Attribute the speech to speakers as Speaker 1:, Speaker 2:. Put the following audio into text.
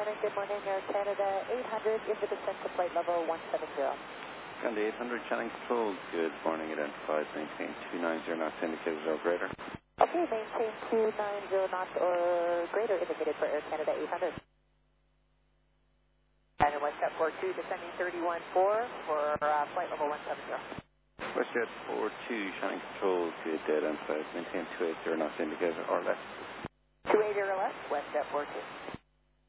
Speaker 1: morning, Air Canada 800 into descent to flight level 170.
Speaker 2: Canada 800, Channing Control, good morning, identified, maintain 290 knots indicated or greater.
Speaker 1: Okay, maintain 290 knots or greater indicated for Air Canada 800. And WestJet 42 descending 31.4 for flight level 170.
Speaker 2: WestJet 42, Channing Control, good, identified, maintain 280 knots indicated or less.
Speaker 1: 280 or less, WestJet 42.